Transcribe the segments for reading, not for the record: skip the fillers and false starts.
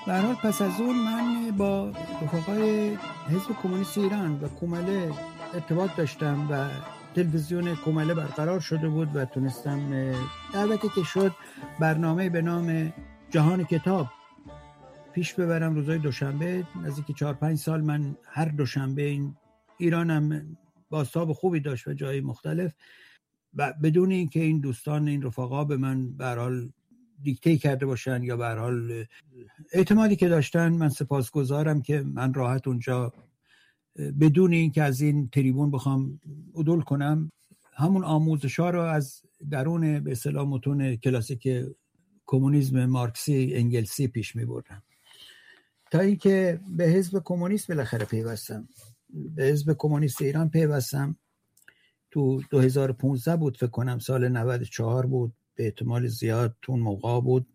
به هر حال پس از اون من با رفقای حزب کمونیست ایران و کومله ارتباط داشتم و تلویزیون کومله برقرار شده بود و تونستم دعوتی که شد برنامه به نام جهان کتاب پیش ببرم روزهای دوشنبه. نزدیک 4-5 سال من هر دوشنبه این ایرانم بازتاب خوبی داشت و جای مختلف و بدون اینکه این دوستان این رفقا به من به هر حال دیکته کرده باشن یا به هر حال اعتمادی که داشتن، من سپاسگزارم که من راحت اونجا بدون اینکه از این تریبون بخوام عدول کنم همون آموزش‌ها رو از درون به اصطلاح متون کلاسیک کمونیسم مارکسی انگلسی پیش می‌بردم تا اینکه به حزب کمونیست بالاخره پیوستم. به حزب کمونیست ایران پیوستم تو 2015 بود، فکر کنم سال 94 بود، به احتمال زیاد تو اون موقع بود.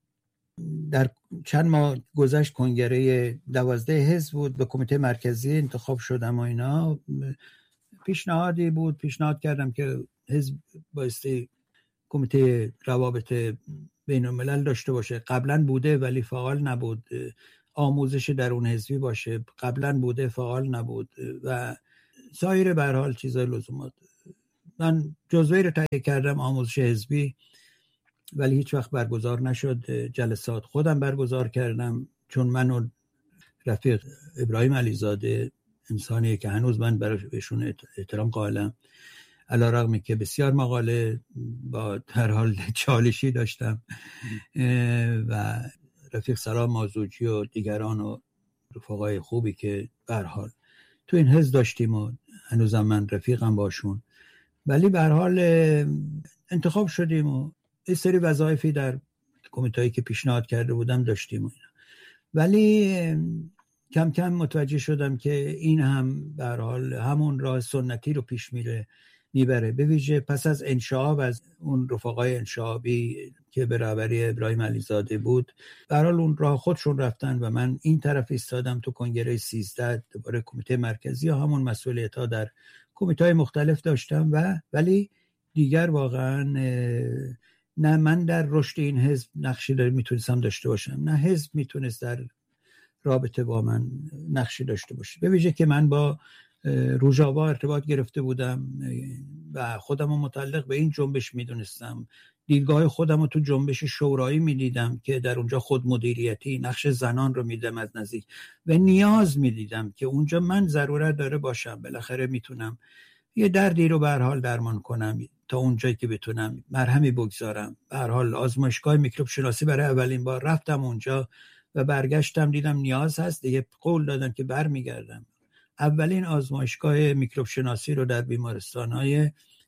در چند ماه گذشت کنگره 12 حزب بود، به کمیته مرکزی انتخاب شدم و اینا. پیشنهادی بود، پیشنهاد کردم که حزب بایستی کمیته روابط بین الملل داشته باشه. قبلا بوده ولی فعال نبود. آموزش درون حزبی باشه، قبلا بوده فعال نبود و سایر به هر حال چیزای لزومات. من جزوه‌ای رو تهیه کردم آموزش حزبی، ولی هیچ وقت برگزار نشد. جلسات خودم برگزار کردم، چون من و رفیق ابراهیم علیزاده انسانیه که هنوز من بهشون احترام قائلم، علی‌رغمی که بسیار مقاله با در حال چالشی داشتم و رفیق سلام مازوجی و دیگران و رفقای خوبی که به هر حال تو این حزب داشتیم و هنوزم من رفیقم باشون، ولی به هر حال انتخاب شدیم و یه سری وظایفی در کمیته‌ای که پیشنهاد کرده بودم داشتیم و اینا. ولی کم کم متوجه شدم که این هم به هر حال همون راه سنتی رو پیش میبره، به ویژه پس از انشعاب از اون رفقای انشعابی که به رهبری ابراهیم علیزاده بود، به هر حال اون راه خودشون رفتن و من این طرف ایستادم تو کنگره 13 دوباره کمیته مرکزی و همون مسئولیت‌ها در کمیته‌های مختلف داشتم ولی دیگر واقعا نه من در رشد این حزب نقشی میتونستم داشته باشم، نه حزب میتونست در رابطه با من نقشی داشته باشه. به ویژه که من با روژاوا ارتباط گرفته بودم و خودم رو متعلق به این جنبش میدونستم. دیدگاه خودم رو تو جنبش شورایی میدیدم که در اونجا خود مدیریتی نقش زنان رو میدم از نزدیک و نیاز میدیدم که اونجا من ضرورت داره باشم، بالاخره میتونم یه دردی رو به هر حال درمان کنم تا اونجایی که بتونم، مرهمی بگذارم. به هر حال آزمایشگاه میکروب شناسی برای اولین بار رفتم اونجا و برگشتم دیدم نیاز هست دیگه، قول دادم که برمیگردم. اولین آزمایشگاه میکروب شناسی رو در بیمارستان‌های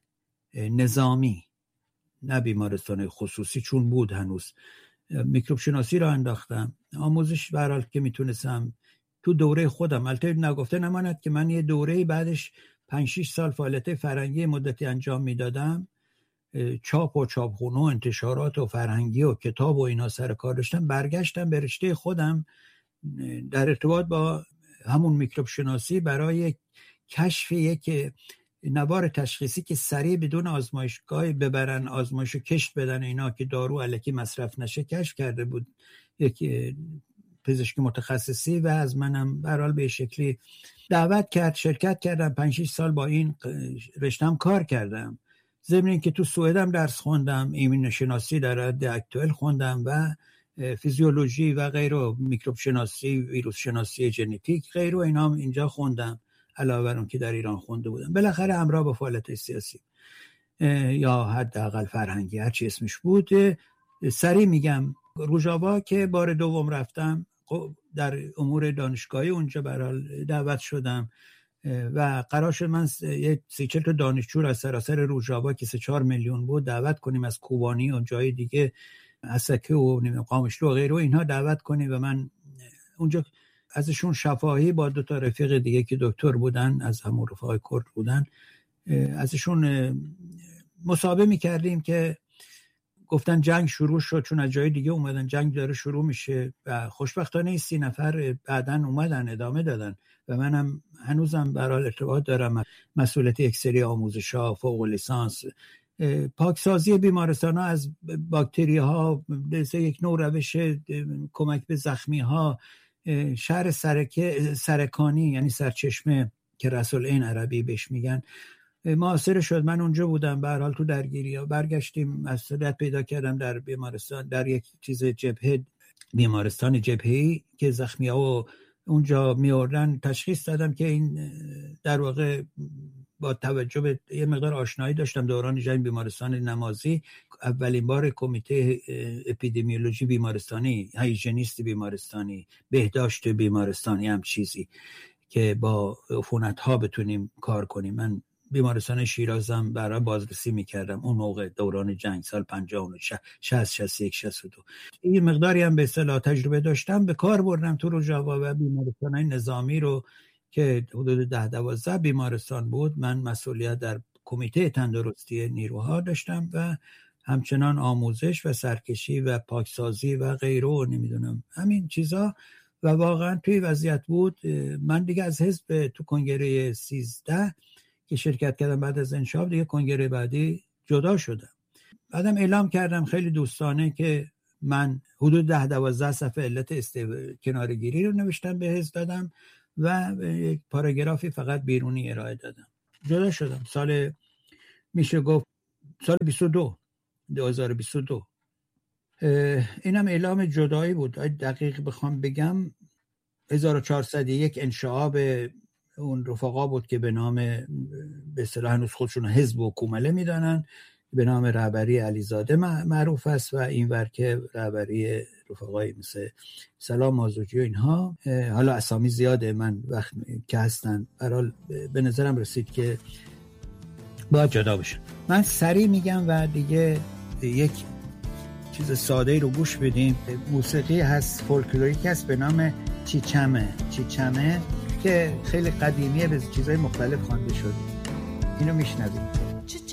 نظامی، نه بیمارستان خصوصی چون بود هنوز، میکروب شناسی رو انداختم. آموزش به هر حال که میتونستم تو دوره خودم، البته نگفته نماند که من یه دوره بعدش 5-6 سال فعالیت فرهنگی مدتی انجام میدادم، چاپ و چاپخونه و انتشارات و فرهنگی و کتاب و اینا سر کار داشتم. برگشتم به رشته خودم در ارتباط با همون میکروب شناسی برای کشف یک نوار تشخیصی که سریع بدون آزمایشگاه ببرن آزمایشو کشت بدن اینا که دارو الکی مصرف نشه کشف کرده بود یک پزشک متخصصی و از منم به هر حال به شکلی دعوت کرد، شرکت کردم. 5-6 سال با این رشتم کار کردم، ضمن اینکه تو سوئدم درس خوندم، ایمن شناسی در حد اکتوال خوندم و فیزیولوژی و غیره، میکروب شناسی، ویروس شناسی ژنتیک غیره اینا هم اینجا خوندم علاوه بر اون که در ایران خونده بودم. بالاخره همراه با فعالیت سیاسی یا حداقل فرهنگی هر چی اسمش بود. سریع میگم روژاوا که بار دوم رفتم در امور دانشگاهی اونجا برای دعوت شدم و قرار شد من یه 30-40 تا دانشجو از سراسر روژاوا که 3-4 میلیون بود دعوت کنیم، از کوبانی و جای دیگه اسکه و قامشلو و غیره اینها دعوت کنیم و من اونجا ازشون شفاهی با 2 تا رفیق دیگه که دکتر بودن از همون رفقای کرد بودن ازشون مصاحبه میکردیم که گفتن جنگ شروع شد، چون از جای دیگه اومدن جنگ داره شروع میشه و خوشبختانه 30 نفر بعدن اومدن ادامه دادن و منم هنوزم برای ارتباط دارم. مسئولیت یک سری آموزش‌ها، فوق لیسانس پاکسازی بیمارستان ها از باکتری ها، یک نوع روش کمک به زخمی ها، شهر سرکانی یعنی سرچشمه که رسول عین عربی بهش میگن معاصر شد. من اونجا بودم، به هر حال تو درگیری ها برگشتیم، مسئولیت پیدا کردم در بیمارستان، در یک چیز جبهه، بیمارستان جبهه‌ای که زخمی ها اونجا میوردن. تشخیص دادم که این در واقع با توجه به یه مقدار آشنایی داشتم دوران جنگ بیمارستان نمازی، اولین بار کمیته اپیدمیولوژی بیمارستانی، هیژنیست بیمارستانی، بهداشت بیمارستانی هم چیزی که با عفونت‌ها بتونیم کار کنیم. من بیمارستان شیرازم برای بازرسی میکردم اون موقع دوران جنگ سال 59 60 61 62. این مقداری هم به اصطلاح تجربه داشتم، به کار بردم تو رجاوا و بیمارستان‌های نظامی رو که حدود 10-12 بیمارستان بود. من مسئولیت در کمیته تندرستی نیروها داشتم و همچنان آموزش و سرکشی و پاکسازی و غیره و نمیدونم همین چیزا. و واقعا توی وضعیت بود من دیگه از حزب تو کنگره 13 که شرکت کردم بعد از انشاب، دیگه کنگره بعدی جدا شدم. بعدم اعلام کردم خیلی دوستانه که من حدود 10-12 صفحه علت کنارگیری رو نوشتم به حزب دادم و یک پاراگرافی فقط بیرونی ارائه دادم. جدا شدم سال میشه گفت سال 2022. اینم اعلام جدایی بود. دقیق بخوام بگم 1401 انشعاب اون رفقا بود که به نام به اصطلاح هنوز خودشون حزب و کومله میدانن، به نام رهبری علیزاده معروف است و این ور که رهبری رفقای مثل سلام مازوجی و اینها. حالا اسامی زیاده، من وقت که هستن برحال به نظرم رسید که باید جدا بشن. من سریع میگم و دیگه یک چیز ساده رو گوش بدیم. موسیقی هست، فولکلوریک هست به نام چیچمه که خیلی قدیمیه، به چیزهای مختلف خوانده شده. اینو میشنویم.